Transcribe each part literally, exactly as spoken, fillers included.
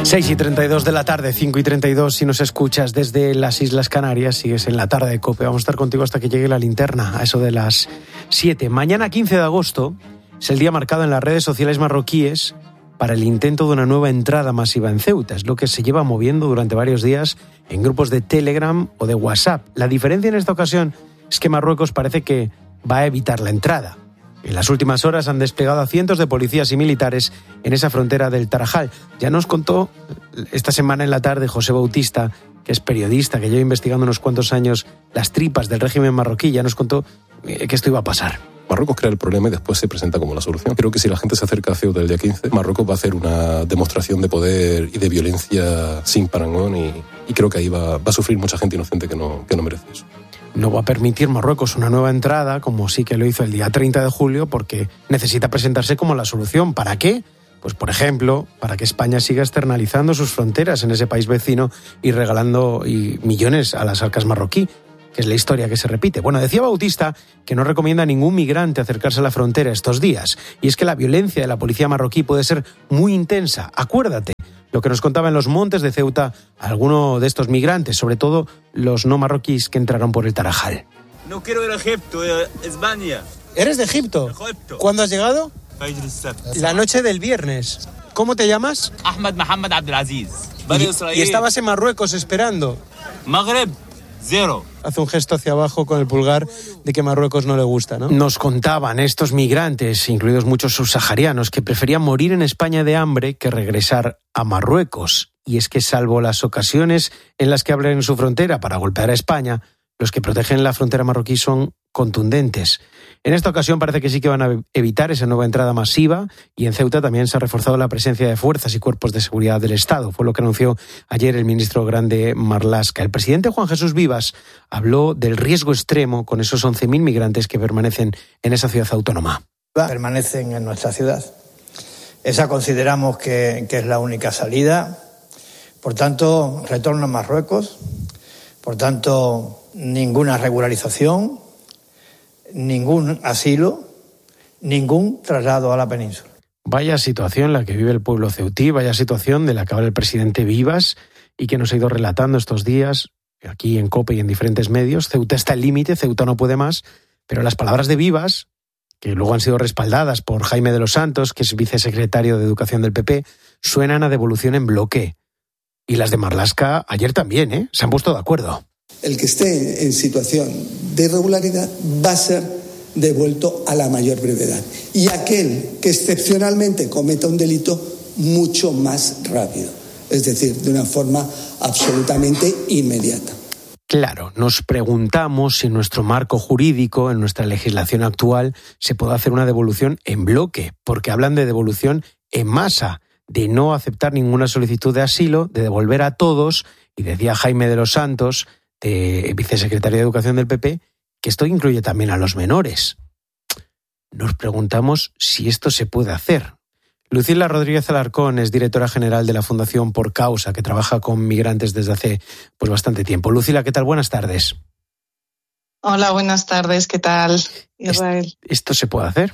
seis y treinta y dos de la tarde, cinco y treinta y dos, si nos escuchas desde las Islas Canarias, sigues en la tarde de COPE. Vamos a estar contigo hasta que llegue la linterna, a eso de las siete. Mañana, quince de agosto, es el día marcado en las redes sociales marroquíes para el intento de una nueva entrada masiva en Ceuta. Es lo que se lleva moviendo durante varios días en grupos de Telegram o de WhatsApp. La diferencia en esta ocasión es que Marruecos parece que va a evitar la entrada. En las últimas horas han desplegado a cientos de policías y militares en esa frontera del Tarajal. Ya nos contó esta semana en la tarde José Bautista, que es periodista, que lleva investigando unos cuantos años las tripas del régimen marroquí, ya nos contó que esto iba a pasar. Marruecos crea el problema y después se presenta como la solución. Creo que si la gente se acerca a Ceuta el día quince, Marruecos va a hacer una demostración de poder y de violencia sin parangón y, y creo que ahí va, va a sufrir mucha gente inocente que no, que no merece eso. No va a permitir Marruecos una nueva entrada, como sí que lo hizo el día treinta de julio, porque necesita presentarse como la solución. ¿Para qué? Pues, por ejemplo, para que España siga externalizando sus fronteras en ese país vecino y regalando y millones a las arcas marroquí, que es la historia que se repite. Bueno, decía Bautista que no recomienda a ningún migrante acercarse a la frontera estos días. Y es que la violencia de la policía marroquí puede ser muy intensa. Acuérdate lo que nos contaba en los montes de Ceuta alguno de estos migrantes, sobre todo los no marroquíes que entraron por el Tarajal. No quiero ir a Egipto, a España. ¿Eres de Egipto? Egipto. ¿Cuándo has llegado? La noche del viernes. ¿Cómo te llamas? Ahmed Mohamed Abdelaziz. Y, y estabas en Marruecos esperando. Magreb, cero. Hace un gesto hacia abajo con el pulgar de que Marruecos no le gusta, ¿no? Nos contaban estos migrantes, incluidos muchos subsaharianos, que preferían morir en España de hambre que regresar a Marruecos. Y es que, salvo las ocasiones en las que abren su frontera para golpear a España, los que protegen la frontera marroquí son contundentes. En esta ocasión parece que sí que van a evitar esa nueva entrada masiva y en Ceuta también se ha reforzado la presencia de fuerzas y cuerpos de seguridad del Estado. Fue lo que anunció ayer el ministro Grande Marlaska. El presidente Juan Jesús Vivas habló del riesgo extremo con esos once mil migrantes que permanecen en esa ciudad autónoma. Permanecen en nuestra ciudad. Esa consideramos que, que es la única salida. Por tanto, retorno a Marruecos. Por tanto, ninguna regularización, ningún asilo, ningún traslado a la península. Vaya situación la que vive el pueblo ceutí, vaya situación de la que habla el presidente Vivas y que nos ha ido relatando estos días aquí en COPE y en diferentes medios. Ceuta está al límite, Ceuta no puede más, pero las palabras de Vivas, que luego han sido respaldadas por Jaime de los Santos, que es vicesecretario de Educación del P P, suenan a devolución en bloque. Y las de Marlaska ayer también, ¿eh? Se han puesto de acuerdo. El que esté en situación de irregularidad va a ser devuelto a la mayor brevedad. Y aquel que excepcionalmente cometa un delito, mucho más rápido. Es decir, de una forma absolutamente inmediata. Claro, nos preguntamos si en nuestro marco jurídico, en nuestra legislación actual, se puede hacer una devolución en bloque, porque hablan de devolución en masa, de no aceptar ninguna solicitud de asilo, de devolver a todos, y decía Jaime de los Santos, de vicesecretario de Educación del P P, que esto incluye también a los menores. Nos preguntamos si esto se puede hacer. Lucila Rodríguez Alarcón es directora general de la Fundación Por Causa, que trabaja con migrantes desde hace pues bastante tiempo. Lucila, ¿qué tal? Buenas tardes. Hola, buenas tardes. ¿Qué tal, Israel? ¿Esto se puede hacer?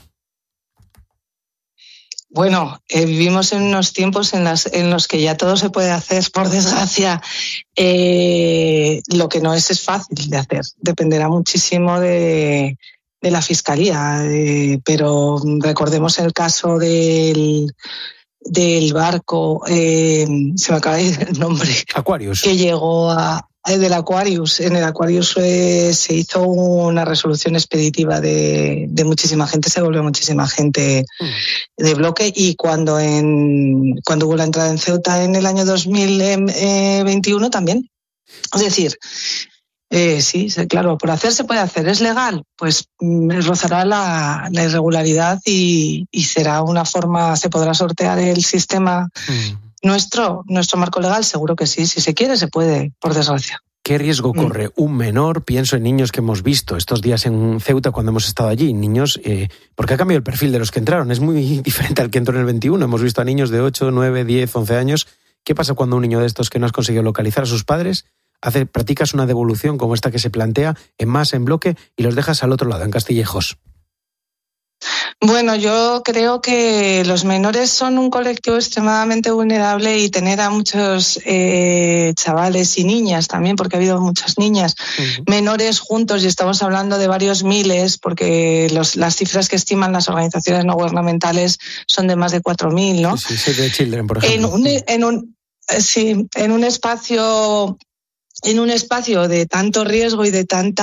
Bueno, eh, vivimos en unos tiempos en, las, en los que ya todo se puede hacer, por desgracia. Eh, lo que no es es fácil de hacer. Dependerá muchísimo de, de la Fiscalía. Eh, pero recordemos el caso del, del barco, eh, se me acaba de ir el nombre. Aquarius. Que llegó a... Del Aquarius. En el Aquarius eh, se hizo una resolución expeditiva de, de muchísima gente, se volvió muchísima gente de bloque y cuando en cuando hubo la entrada en Ceuta en el año dos mil veintiuno también. Es decir, eh, sí, claro, por hacer se puede hacer. ¿Es legal? Pues mm, rozará la, la irregularidad y, y será una forma, se podrá sortear el sistema. Mm. Nuestro, nuestro marco legal, seguro que sí. Si se quiere, se puede, por desgracia. ¿Qué riesgo corre un menor? Pienso en niños que hemos visto estos días en Ceuta cuando hemos estado allí. Niños, eh, porque ha cambiado el perfil de los que entraron. Es muy diferente al que entró en el veintiuno. Hemos visto a niños de ocho, nueve, diez, once años. ¿Qué pasa cuando un niño de estos que no has conseguido localizar a sus padres, hace, practicas una devolución como esta que se plantea, en masa, en bloque, y los dejas al otro lado, en Castillejos? Bueno, yo creo que los menores son un colectivo extremadamente vulnerable y tener a muchos eh, chavales y niñas también, porque ha habido muchas niñas uh-huh. menores juntos, y estamos hablando de varios miles, porque los, las cifras que estiman las organizaciones no gubernamentales son de más de cuatro mil, ¿no? Sí, sí, Save the Children, por ejemplo. En un, en un, sí, en un espacio... en un espacio de tanto riesgo y de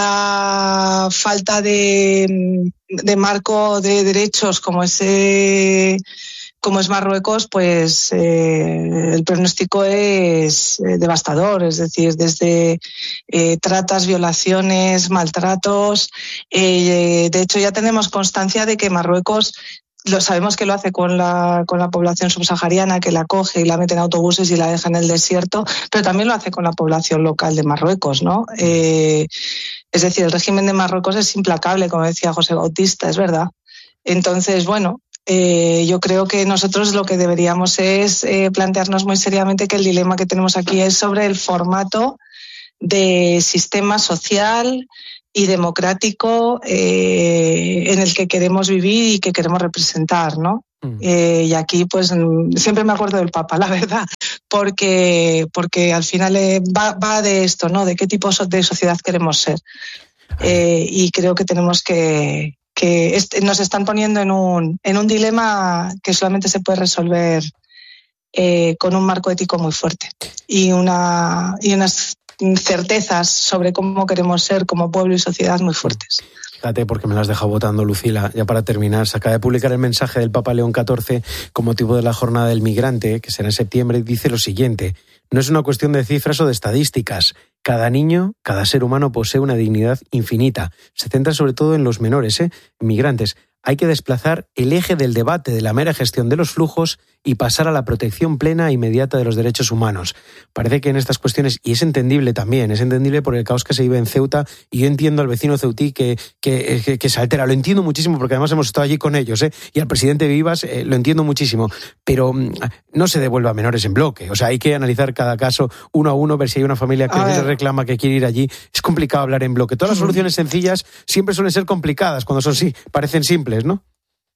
tanta falta de, de marco de derechos como ese como es Marruecos, pues eh, el pronóstico es eh, devastador, es decir, desde eh, tratas, violaciones, maltratos. Eh, de hecho, ya tenemos constancia de que Marruecos, lo sabemos que lo hace con la con la población subsahariana, que la coge y la mete en autobuses y la deja en el desierto, pero también lo hace con la población local de Marruecos, ¿no? Eh, es decir, el régimen de Marruecos es implacable, como decía José Bautista, es verdad. Entonces, bueno, eh, yo creo que nosotros lo que deberíamos es eh, plantearnos muy seriamente que el dilema que tenemos aquí es sobre el formato de sistema social y democrático eh, en el que queremos vivir y que queremos representar, ¿no? Mm. Eh, y aquí, pues, siempre me acuerdo del Papa, la verdad, porque porque al final eh, va, va de esto, ¿no? De qué tipo de sociedad queremos ser. Eh, y creo que tenemos que que est- nos están poniendo en un en un dilema que solamente se puede resolver eh, con un marco ético muy fuerte y una y unas certezas sobre cómo queremos ser como pueblo y sociedad muy fuertes. Fíjate, porque me las has dejado votando, Lucila. Ya para terminar, se acaba de publicar el mensaje del Papa León catorce con motivo de la Jornada del Migrante, que será en septiembre, y dice lo siguiente: no es una cuestión de cifras o de estadísticas. Cada niño, cada ser humano posee una dignidad infinita. Se centra sobre todo en los menores, ¿eh? Migrantes. Hay que desplazar el eje del debate de la mera gestión de los flujos y pasar a la protección plena e inmediata de los derechos humanos. Parece que en estas cuestiones, y es entendible también, es entendible por el caos que se vive en Ceuta, y yo entiendo al vecino ceutí que, que, que, que se altera, lo entiendo muchísimo porque además hemos estado allí con ellos, ¿eh? Y al presidente Vivas eh, lo entiendo muchísimo, pero no se devuelve a menores en bloque. O sea, hay que analizar cada caso uno a uno, ver si hay una familia que le reclama que quiere ir allí. Es complicado hablar en bloque. Todas las soluciones sencillas siempre suelen ser complicadas cuando son sí, parecen simples, ¿no?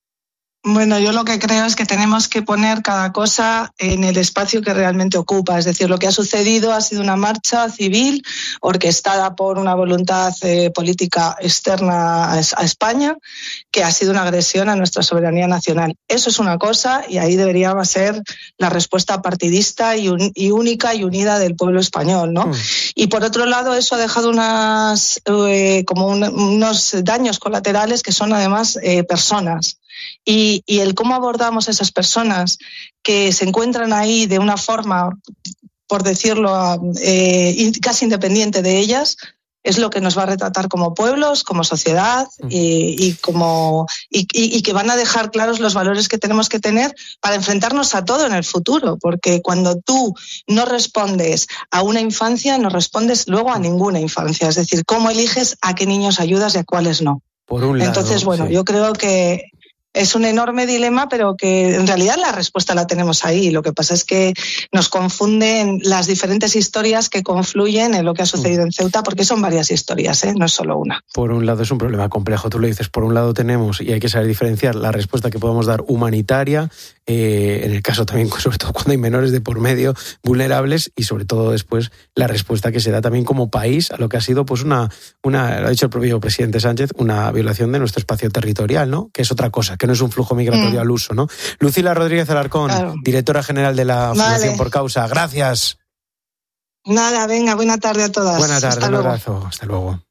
Bueno, yo lo que creo es que tenemos que poner cada cosa en el espacio que realmente ocupa. Es decir, lo que ha sucedido ha sido una marcha civil orquestada por una voluntad eh, política externa a, a España, que ha sido una agresión a nuestra soberanía nacional. Eso es una cosa, y ahí debería ser la respuesta partidista y, un, y única y unida del pueblo español, ¿no? Mm. Y por otro lado, eso ha dejado unas eh, como un, unos daños colaterales que son además eh, personas. Y, y el cómo abordamos a esas personas que se encuentran ahí de una forma, por decirlo, eh, casi independiente de ellas, es lo que nos va a retratar como pueblos, como sociedad, y, y, como, y, y, y que van a dejar claros los valores que tenemos que tener para enfrentarnos a todo en el futuro, porque cuando tú no respondes a una infancia, no respondes luego a ninguna infancia. Es decir, cómo eliges a qué niños ayudas y a cuáles no. Por un lado, Entonces, bueno, sí. yo creo que es un enorme dilema, pero que en realidad la respuesta la tenemos ahí. Lo que pasa es que nos confunden las diferentes historias que confluyen en lo que ha sucedido en Ceuta, porque son varias historias, ¿eh? No es solo una. Por un lado es un problema complejo, tú lo dices. Por un lado tenemos, y hay que saber diferenciar, la respuesta que podemos dar humanitaria, eh, en el caso también, sobre todo cuando hay menores de por medio, vulnerables, y sobre todo después la respuesta que se da también como país a lo que ha sido, pues una, una lo ha dicho el propio presidente Sánchez, una violación de nuestro espacio territorial, ¿no? Que es otra cosa, que no es un flujo migratorio mm. al uso, ¿no? Lucila Rodríguez Alarcón, claro. directora general de la vale. Fundación Por Causa. Gracias. Nada, venga, buena tarde a todas. Buena tarde, un abrazo. Hasta luego.